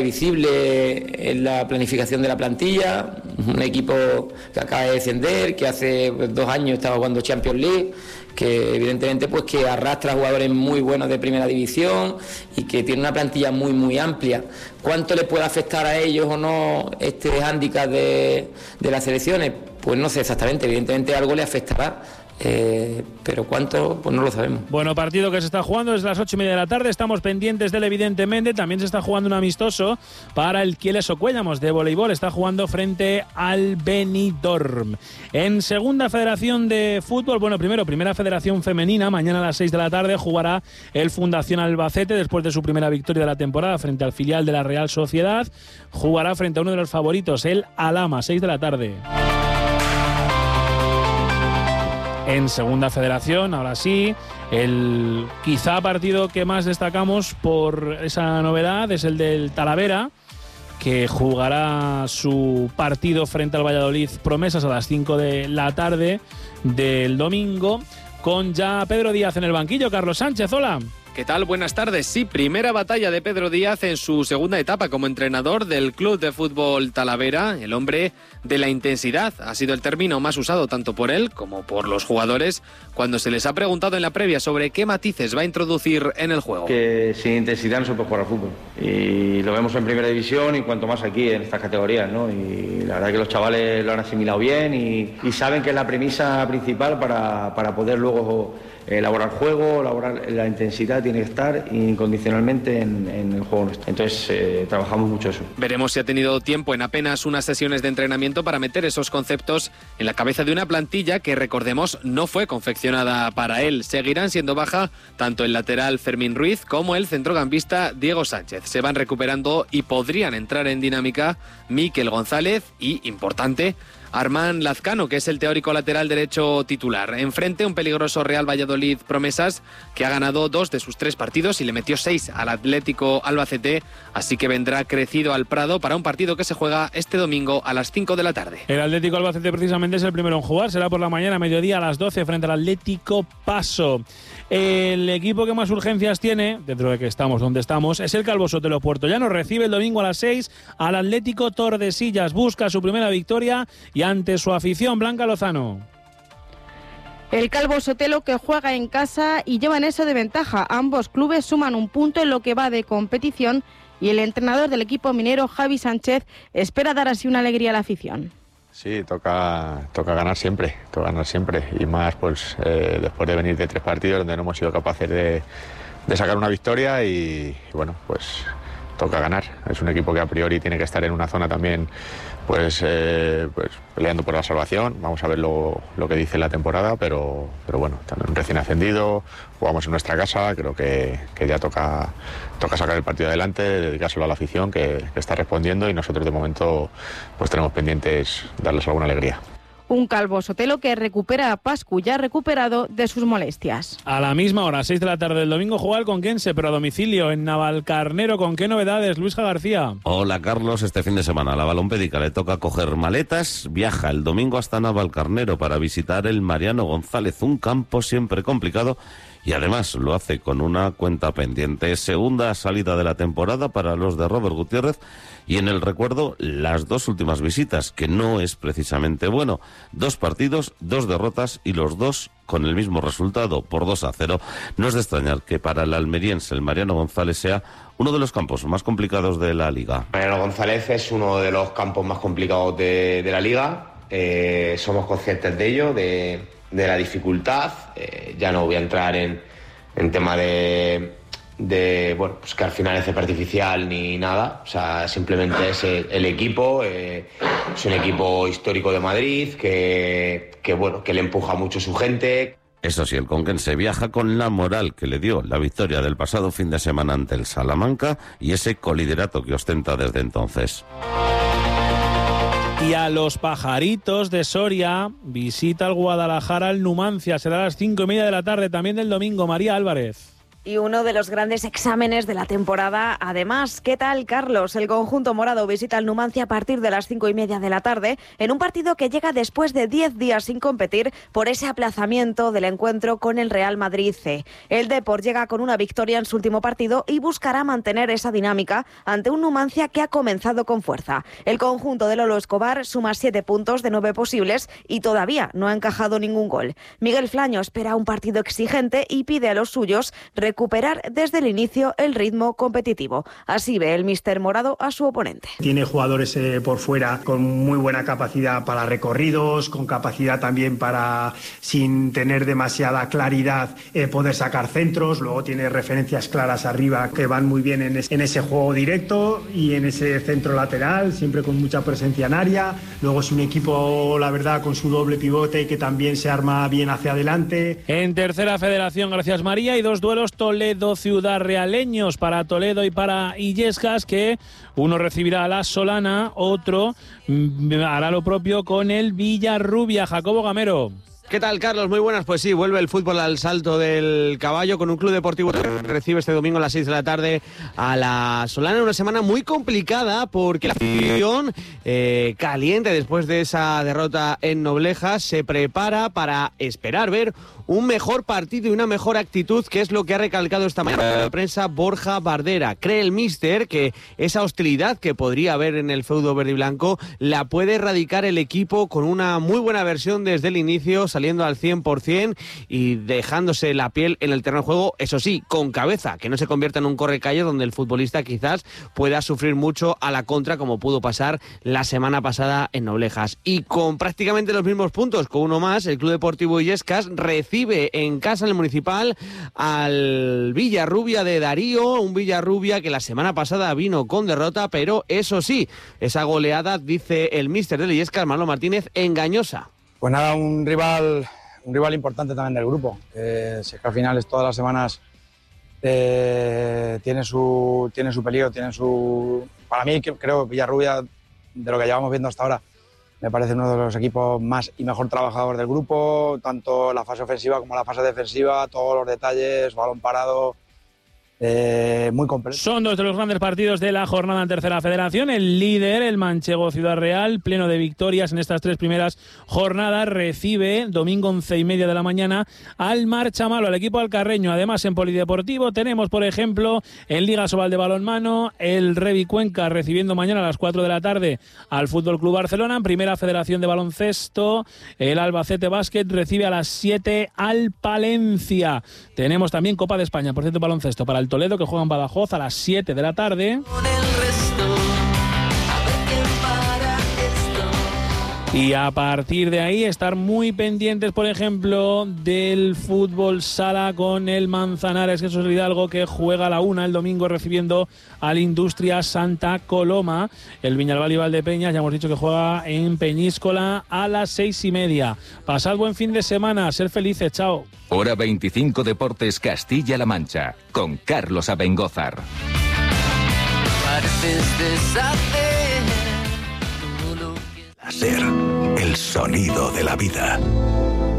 previsible en la planificación de la plantilla, un equipo que acaba de descender, que hace 2 años estaba jugando Champions League, que evidentemente pues que arrastra jugadores muy buenos de primera división y que tiene una plantilla muy muy amplia. ¿Cuánto le puede afectar a ellos o no este hándicap de las selecciones? Pues no sé exactamente, evidentemente algo le afectará. Pero cuánto, pues no lo sabemos. Bueno, partido que se está jugando desde las 8:30 de la tarde. Estamos pendientes de él, evidentemente. También se está jugando un amistoso para el Quieles Ocuellamos de voleibol. Está jugando frente al Benidorm. En segunda federación de fútbol, bueno, primera federación femenina. Mañana a las 6 de la tarde jugará el Fundación Albacete después de su primera victoria de la temporada frente al filial de la Real Sociedad. Jugará frente a uno de los favoritos, el Alhama, 6 de la tarde. En segunda federación, ahora sí, el quizá partido que más destacamos por esa novedad es el del Talavera, que jugará su partido frente al Valladolid Promesas a las 5 de la tarde del domingo, con ya Pedro Díaz en el banquillo. Carlos Sánchez, hola. ¿Qué tal? Buenas tardes. Sí, primera batalla de Pedro Díaz en su segunda etapa como entrenador del Club de Fútbol Talavera. El hombre de la intensidad ha sido el término más usado tanto por él como por los jugadores cuando se les ha preguntado en la previa sobre qué matices va a introducir en el juego. Que sin intensidad no se puede jugar al fútbol. Y lo vemos en primera división y cuanto más aquí en estas categorías, ¿no? Y la verdad que los chavales lo han asimilado bien y saben que es la premisa principal para poder luego elaborar juego, elaborar la intensidad tiene que estar incondicionalmente en el juego nuestro. Entonces trabajamos mucho eso. Veremos si ha tenido tiempo en apenas unas sesiones de entrenamiento para meter esos conceptos en la cabeza de una plantilla que, recordemos, no fue confeccionada para él. Seguirán siendo baja tanto el lateral Fermín Ruiz como el centrocampista Diego Sánchez. Se van recuperando y podrían entrar en dinámica Mikel González y, importante, Armán Lazcano, que es el teórico lateral derecho titular. Enfrente, un peligroso Real Valladolid Promesas, que ha ganado 2 de sus 3 partidos y le metió 6 al Atlético Albacete, así que vendrá crecido al Prado para un partido que se juega este domingo a las 5 de la tarde. El Atlético Albacete precisamente es el primero en jugar, será por la mañana, mediodía a las 12 frente al Atlético Paso. El equipo que más urgencias tiene, dentro de que estamos donde estamos, es el Calvo Sotelo Puertollano. Recibe el domingo a las 6 al Atlético Tordesillas, busca su primera victoria y ante su afición. Blanca Lozano. El Calvo Sotelo, que juega en casa y lleva en eso de ventaja. Ambos clubes suman un punto en lo que va de competición y el entrenador del equipo minero, Javi Sánchez, espera dar así una alegría a la afición. Sí, toca ganar siempre, y más pues después de venir de 3 partidos donde no hemos sido capaces de sacar una victoria y bueno, pues toca ganar. Es un equipo que a priori tiene que estar en una zona también pues peleando por la salvación. Vamos a ver lo que dice la temporada, pero bueno, también recién ascendido, jugamos en nuestra casa, creo que ya toca sacar el partido adelante, dedicárselo a la afición que está respondiendo y nosotros de momento pues tenemos pendientes darles alguna alegría. Un Calvo Sotelo que recupera a Pascu, ya recuperado de sus molestias. A la misma hora, 6 de la tarde del domingo, juega el Conquense, pero a domicilio en Navalcarnero. ¿Con qué novedades, Luis García? Hola, Carlos. Este fin de semana a la Balompédica le toca coger maletas. Viaja el domingo hasta Navalcarnero para visitar el Mariano González, un campo siempre complicado. Y además lo hace con una cuenta pendiente. Segunda salida de la temporada para los de Robert Gutiérrez. Y en el recuerdo, las 2 últimas visitas, que no es precisamente bueno. 2 partidos, 2 derrotas y los 2 con el mismo resultado, por 2-0. No es de extrañar que para el almeriense, el Mariano González, sea uno de los campos más complicados de la Liga. Mariano González es uno de los campos más complicados de la Liga. Somos conscientes de ello, de la dificultad. Ya no voy a entrar en tema de bueno, pues que al final es césped artificial ni nada, o sea, simplemente es el equipo, es un equipo histórico de Madrid que bueno, que le empuja mucho su gente. Eso sí, el Conquense viaja con la moral que le dio la victoria del pasado fin de semana ante el Salamanca y ese coliderato que ostenta desde entonces. Y a los Pajaritos de Soria visita al Guadalajara al Numancia. Será a las 5:30 de la tarde también del domingo. María Álvarez. Y uno de los grandes exámenes de la temporada. Además, ¿qué tal, Carlos? El conjunto morado visita el Numancia a partir de las 5:30 de la tarde en un partido que llega después de 10 días sin competir por ese aplazamiento del encuentro con el Real Madrid C. El Depor llega con una victoria en su último partido y buscará mantener esa dinámica ante un Numancia que ha comenzado con fuerza. El conjunto de Lolo Escobar suma 7 puntos de 9 posibles y todavía no ha encajado ningún gol. Miguel Flaño espera un partido exigente y pide a los suyos recuperar desde el inicio el ritmo competitivo. Así ve el míster morado a su oponente. Tiene jugadores por fuera con muy buena capacidad para recorridos, con capacidad también para, sin tener demasiada claridad, poder sacar centros. Luego tiene referencias claras arriba que van muy bien en ese juego directo y en ese centro lateral, siempre con mucha presencia en área. Luego es un equipo, la verdad, con su doble pivote que también se arma bien hacia adelante. En tercera federación, gracias María, y 2 duelos Toledo-Ciudad Realeños para Toledo y para Illescas, que uno recibirá a la Solana, otro hará lo propio con el Villarrubia. Jacobo Gamero. ¿Qué tal, Carlos? Muy buenas. Pues sí, vuelve el fútbol al Salto del Caballo con un club deportivo que recibe este domingo a las 6 de la tarde a la Solana. Una semana muy complicada porque la afición caliente después de esa derrota en Noblejas se prepara para esperar ver un mejor partido y una mejor actitud, que es lo que ha recalcado esta mañana la prensa Borja Bardera. Cree el míster que esa hostilidad que podría haber en el feudo verde y blanco la puede erradicar el equipo con una muy buena versión desde el inicio, saliendo al 100% y dejándose la piel en el terreno de juego, eso sí, con cabeza, que no se convierta en un correcalles donde el futbolista quizás pueda sufrir mucho a la contra, como pudo pasar la semana pasada en Noblejas. Y con prácticamente los mismos puntos, con uno más, el Club Deportivo Illescas recibe en casa en el Municipal al Villarrubia de Darío, un Villarrubia que la semana pasada vino con derrota, pero eso sí, esa goleada, dice el míster de Illescas, Manolo Martínez, engañosa. Pues nada, un rival importante también del grupo. Si es que al final todas las semanas tiene su peligro, para mí creo que Villarrubia, de lo que llevamos viendo hasta ahora, me parece uno de los equipos más y mejor trabajadores del grupo, tanto la fase ofensiva como la fase defensiva, todos los detalles, balón parado, muy completo. Son 2 de los grandes partidos de la jornada en tercera federación. El líder, el manchego Ciudad Real, pleno de victorias en estas 3 primeras jornadas, recibe domingo 11:30 de la mañana al Marchamalo, al equipo alcarreño. Además, en polideportivo tenemos, por ejemplo, en Liga Sobal de balonmano, el Revi Cuenca recibiendo mañana a las 4 de la tarde al Fútbol Club Barcelona. En primera federación de baloncesto, el Albacete Básquet recibe a las 7 al Palencia. Tenemos también Copa de España, por cierto, baloncesto para el Toledo, que juega en Badajoz a las 7 de la tarde. Y a partir de ahí estar muy pendientes, por ejemplo, del fútbol sala con el Manzanares, que es el Hidalgo, que juega a la 1 el domingo recibiendo al Industria Santa Coloma. El Viñalbal y Valdepeñas, ya hemos dicho que juega en Peñíscola a las 6:30. Pasad buen fin de semana, ser felices, chao. Hora 25 Deportes Castilla-La Mancha, con Carlos Abengózar. Láser, el sonido de la vida.